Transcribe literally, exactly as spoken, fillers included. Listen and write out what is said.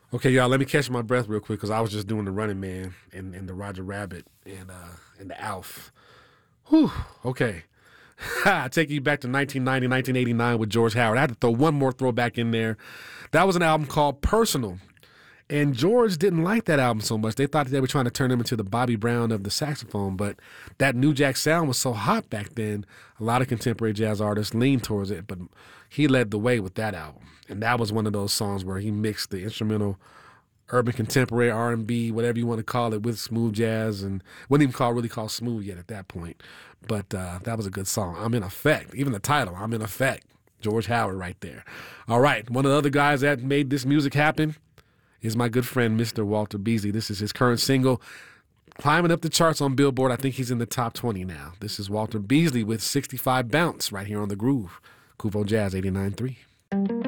Okay, y'all, let me catch my breath real quick because I was just doing the Running Man and, and the Roger Rabbit and uh and the Alf. Whew. Okay. I take you back to nineteen ninety, nineteen eighty-nine with George Howard. I had to throw one more throwback in there. That was an album called Personal. And George didn't like that album so much. They thought they were trying to turn him into the Bobby Brown of the saxophone, but that New Jack sound was so hot back then, a lot of contemporary jazz artists leaned towards it, but he led the way with that album. And that was one of those songs where he mixed the instrumental, urban contemporary, R and B, whatever you want to call it, with smooth jazz, and wasn't even called really called smooth yet at that point. But uh, that was a good song. I'm in Effect. Even the title, I'm in Effect. George Howard right there. All right, one of the other guys that made this music happen is my good friend, Mister Walter Beasley. This is his current single, climbing up the charts on Billboard. I think he's in the top twenty now. This is Walter Beasley with sixty-five Bounce right here on The Groove. Kuvo Jazz eighty-nine point three.